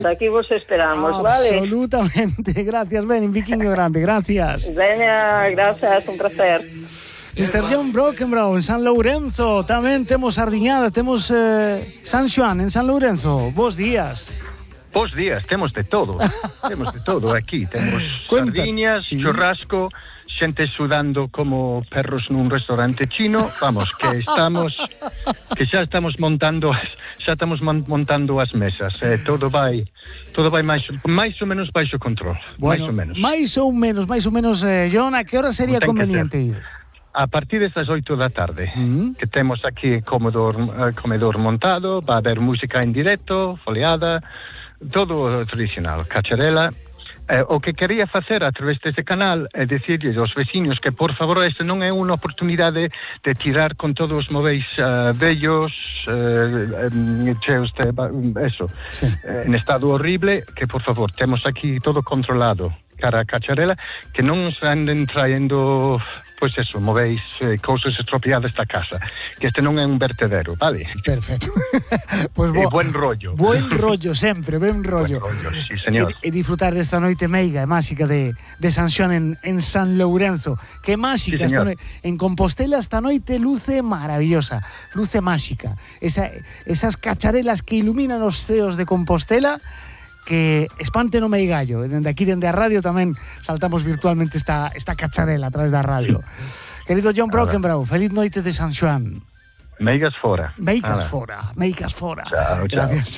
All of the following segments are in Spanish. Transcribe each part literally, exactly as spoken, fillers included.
Aquí vos esperamos, Absolutamente. vale? Absolutamente, gracias, Ben, un vikingo grande, gracias. Veña, gracias, un placer. mister John Brockenbrough en San Lourenzo, tamén temos Sardiñada, temos eh, San Xoán en San Lourenzo, bos días. Bos días, temos de todo, temos de todo aquí, temos Cuenta. sardiñas, Sí. churrasco, xente sudando como perros nun restaurante chino, vamos, que estamos, que xa estamos montando, xa estamos mon- montando as mesas, eh, todo vai, todo vai máis, máis ou menos baixo control, máis ou menos. máis ou menos, máis ou menos, eh, John, a que hora sería Ten que conveniente ir? A partir destas oito da tarde, Mm. que temos aquí comedor, eh, comedor montado, va a haber música en directo, foliada, todo tradicional, cacharela. Eh, o que quería facer a través deste canal é dicirles aos veciños que, por favor, esta non é unha oportunidade de tirar con todos os móveis uh, vellos, uh, um, cheos de, um, eso, Sí. eh, en estado horrible, que, por favor, temos aquí todo controlado cara a cacharela, que non nos anden traendo, pois eso, movéis eh, cousas estropeadas da casa, que este non é un vertedero, vale? Perfecto. Pois E bo, buen rollo. buen rollo sempre, ben rollo. Buen rollo, sí, señor. E, e disfrutar desta noite meiga e máxica de, de San Xoán en, en San Lourenzo. Que máxica Sí, esta señor. noite. En Compostela esta noite luce maravillosa, luce máxica. Esa, esas cacharelas que iluminan os ceos de Compostela, que espante no meigallo. Dende aquí, dende a radio, tamén saltamos virtualmente esta, esta cacharela a través da radio. Querido John Brockenbrough, feliz noite de San Xoán. Meigas fora. Meigas Ala. fora, meigas fora. Chao, chao. Gracias.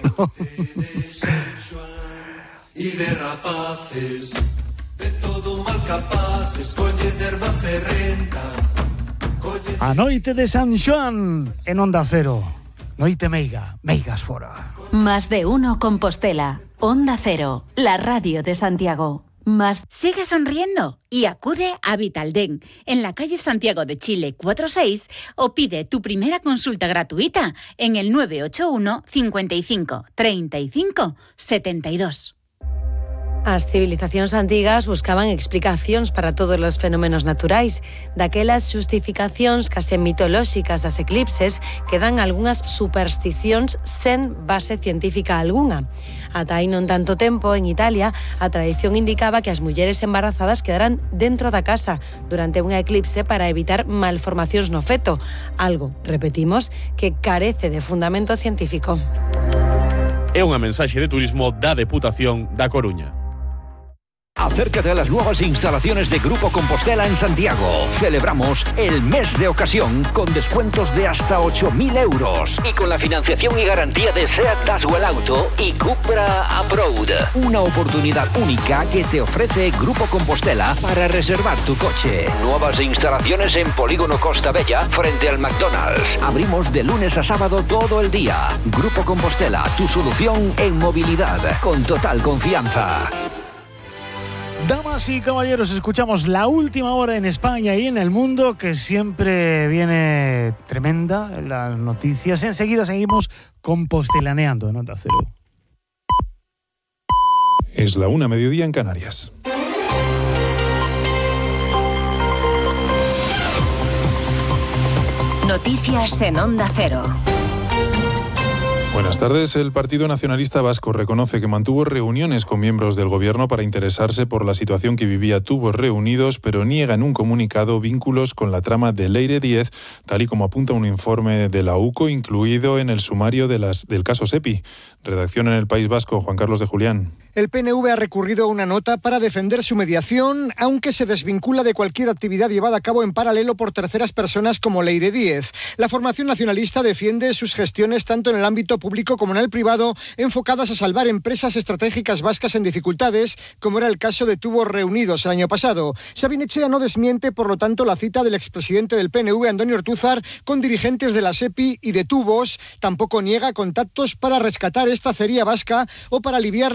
Y de rapaces, de todo mal capaces, colle de herba ferrenta, colle... A noite de San Xoán en Onda Cero. Noite meiga, meigas fora. Más de uno Compostela. Onda Cero, la radio de Santiago. Más. Sigue sonriendo y acude a Vitaldent en la calle Santiago de Chile cuatro seis o pide tu primera consulta gratuita en el nueve ocho uno, cincuenta y cinco, treinta y cinco, setenta y dos. As civilizacións antigas buscaban explicacións para todos os fenómenos naturais. Daquelas xustificacións case mitolóxicas das eclipses quedan algunhas supersticións sen base científica algunha. Ata aí non tanto tempo, en Italia, a tradición indicaba que as mulleres embarazadas quedaran dentro da casa durante unha eclipse para evitar malformacións no feto, algo, repetimos, que carece de fundamento científico. É unha mensaxe de turismo da Deputación da Coruña. Acércate a las nuevas instalaciones de Grupo Compostela en Santiago. Celebramos el mes de ocasión con descuentos de hasta ocho mil euros. Y con la financiación y garantía de SEAT Daswell Auto y Cupra Abroad. Una oportunidad única que te ofrece Grupo Compostela para reservar tu coche. Nuevas instalaciones en Polígono Costa Bella frente al McDonald's. Abrimos de lunes a sábado todo el día. Grupo Compostela, tu solución en movilidad. Con total confianza. Damas y caballeros, escuchamos la última hora en España y en el mundo, que siempre viene tremenda las noticias. Enseguida seguimos compostelaneando en Onda Cero. Es la una, mediodía en Canarias. Noticias en Onda Cero. Buenas tardes. El Partido Nacionalista Vasco reconoce que mantuvo reuniones con miembros del Gobierno para interesarse por la situación que vivía Tubos Reunidos, pero niega en un comunicado vínculos con la trama de Leire Díez, tal y como apunta un informe de la U C O incluido en el sumario de las, del caso SEPI. Redacción en el País Vasco, Juan Carlos de Julián. El P N V ha recurrido a una nota para defender su mediación, aunque se desvincula de cualquier actividad llevada a cabo en paralelo por terceras personas como Leire Díez. La formación nacionalista defiende sus gestiones tanto en el ámbito público como en el privado, enfocadas a salvar empresas estratégicas vascas en dificultades, como era el caso de Tubos Reunidos el año pasado. Sabin Echea no desmiente, por lo tanto, la cita del expresidente del P N V, Antonio Ortúzar, con dirigentes de la SEPI y de Tubos. Tampoco niega contactos para rescatar esta acería vasca o para aliviar la devolución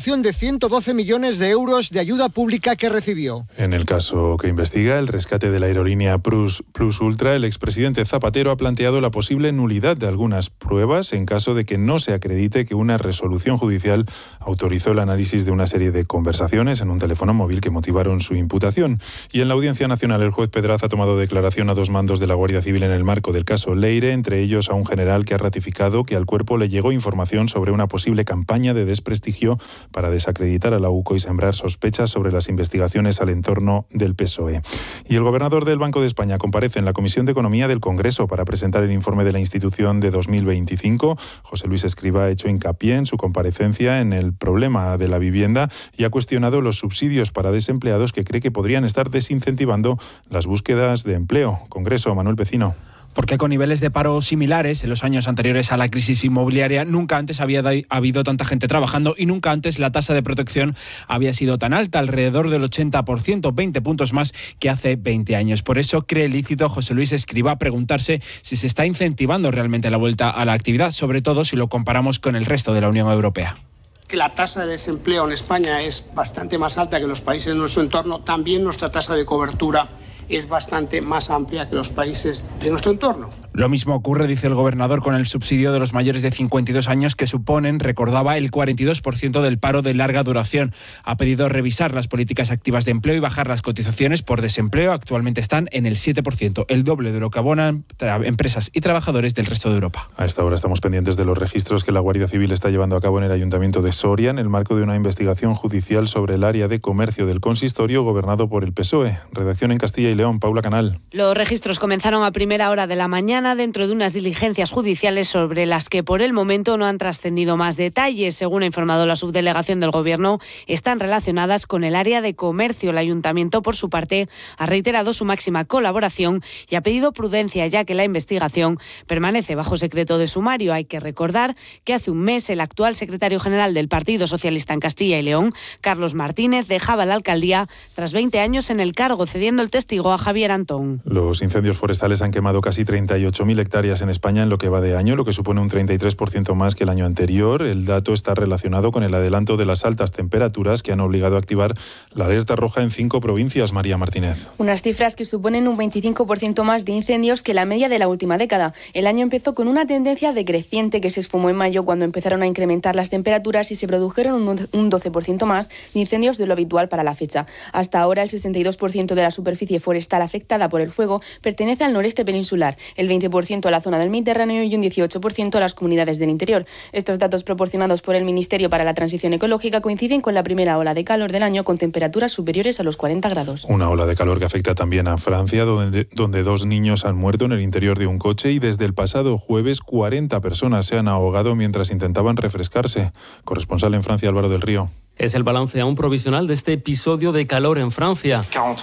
devolución de ciento doce millones de euros de ayuda pública que recibió. En el caso que investiga el rescate de la aerolínea Plus, Plus Ultra, el expresidente Zapatero ha planteado la posible nulidad de algunas pruebas en caso de que no se acredite que una resolución judicial autorizó el análisis de una serie de conversaciones en un teléfono móvil que motivaron su imputación. Y en la Audiencia Nacional, el juez Pedraz ha tomado declaración a dos mandos de la Guardia Civil en el marco del caso Leire, entre ellos a un general que ha ratificado que al cuerpo le llegó información sobre una posible campaña de desprestigio para desacreditar a la U C O y sembrar sospechas sobre las investigaciones al entorno del P S O E. Y el gobernador del Banco de España comparece en la Comisión de Economía del Congreso para presentar el informe de la institución de dos mil veinticinco. José Luis Escrivá ha hecho hincapié en su comparecencia en el problema de la vivienda y ha cuestionado los subsidios para desempleados que cree que podrían estar desincentivando las búsquedas de empleo. Congreso, Manuel Pecino. Porque con niveles de paro similares en los años anteriores a la crisis inmobiliaria, nunca antes había habido tanta gente trabajando y nunca antes la tasa de protección había sido tan alta, alrededor del ochenta por ciento, veinte puntos más que hace veinte años. Por eso cree lícito José Luis Escrivá preguntarse si se está incentivando realmente la vuelta a la actividad, sobre todo si lo comparamos con el resto de la Unión Europea. Que la tasa de desempleo en España es bastante más alta que en los países de nuestro entorno, también nuestra tasa de cobertura es bastante más amplia que los países de nuestro entorno. Lo mismo ocurre, dice el gobernador, con el subsidio de los mayores de cincuenta y dos años que suponen, recordaba, el cuarenta y dos por ciento del paro de larga duración. Ha pedido revisar las políticas activas de empleo y bajar las cotizaciones por desempleo. Actualmente están en el siete por ciento, el doble de lo que abonan empresas y trabajadores del resto de Europa. A esta hora estamos pendientes de los registros que la Guardia Civil está llevando a cabo en el Ayuntamiento de Soria en el marco de una investigación judicial sobre el área de comercio del consistorio gobernado por el P S O E. Redacción en Castilla y León, Paula Canal. Los registros comenzaron a primera hora de la mañana dentro de unas diligencias judiciales sobre las que por el momento no han trascendido más detalles. Según ha informado la subdelegación del Gobierno, están relacionadas con el área de comercio. El Ayuntamiento, por su parte, ha reiterado su máxima colaboración y ha pedido prudencia, ya que la investigación permanece bajo secreto de sumario. Hay que recordar que hace un mes el actual secretario general del Partido Socialista en Castilla y León, Carlos Martínez, dejaba la alcaldía tras veinte años en el cargo, cediendo el testigo a Javier Antón. Los incendios forestales han quemado casi treinta y ocho mil hectáreas en España en lo que va de año, lo que supone un treinta y tres por ciento más que el año anterior. El dato está relacionado con el adelanto de las altas temperaturas que han obligado a activar la alerta roja en cinco provincias. María Martínez. Unas cifras que suponen un veinticinco por ciento más de incendios que la media de la última década. El año empezó con una tendencia decreciente que se esfumó en mayo cuando empezaron a incrementar las temperaturas y se produjeron un doce por ciento más de incendios de lo habitual para la fecha. Hasta ahora el sesenta y dos por ciento de la superficie forestal afectada por el fuego pertenece al noreste peninsular, el veinte por ciento a la zona del Mediterráneo y un dieciocho por ciento a las comunidades del interior. Estos datos proporcionados por el Ministerio para la Transición Ecológica coinciden con la primera ola de calor del año con temperaturas superiores a los cuarenta grados. Una ola de calor que afecta también a Francia, donde, donde dos niños han muerto en el interior de un coche y desde el pasado jueves cuarenta personas se han ahogado mientras intentaban refrescarse. Corresponsal en Francia, Álvaro del Río. Es el balance aún provisional de este episodio de calor en Francia.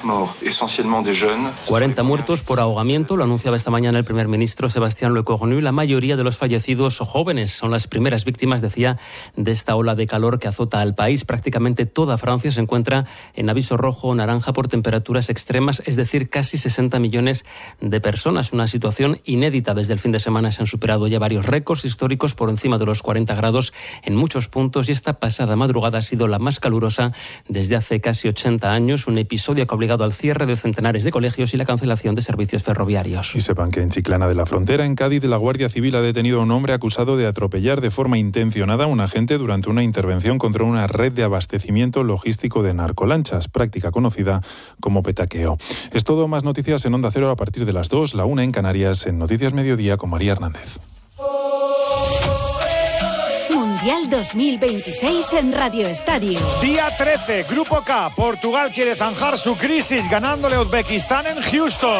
cuarenta muertos por ahogamiento, lo anunciaba esta mañana el primer ministro Sébastien Lecornu. La mayoría de los fallecidos jóvenes son las primeras víctimas, decía, de esta ola de calor que azota al país. Prácticamente toda Francia se encuentra en aviso rojo o naranja por temperaturas extremas, es decir, casi sesenta millones de personas. Una situación inédita. Desde el fin de semana se han superado ya varios récords históricos por encima de los cuarenta grados en muchos puntos y esta pasada madrugada ha sido la más calurosa desde hace casi ochenta años, un episodio que ha obligado al cierre de centenares de colegios y la cancelación de servicios ferroviarios. Y sepan que en Chiclana de la Frontera, en Cádiz, la Guardia Civil ha detenido a un hombre acusado de atropellar de forma intencionada a un agente durante una intervención contra una red de abastecimiento logístico de narcolanchas, práctica conocida como petaqueo. Es todo, más noticias en Onda Cero a partir de las dos, la una en Canarias, en Noticias Mediodía con María Hernández. Mundial dos mil veintiséis en Radio Estadio. Día trece, Grupo K. Portugal quiere zanjar su crisis ganándole a Uzbekistán en Houston.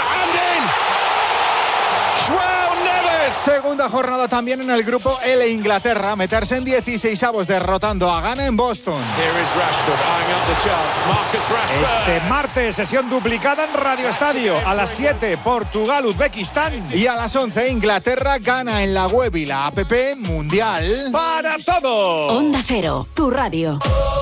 Segunda jornada también en el grupo L. Inglaterra, meterse en dieciseisavos derrotando a Ghana en Boston. Este martes, sesión duplicada en Radio Estadio. A las siete, Portugal, Uzbekistán. Y a las once, Inglaterra gana en la web y la app Mundial para todos. Onda Cero, tu radio.